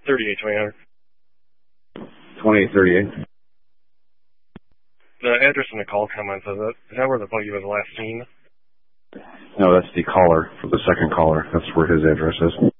3828. 2838. The address in the call comments, is that where the buggy was last seen? No, that's the caller, for the second caller. That's where his address is.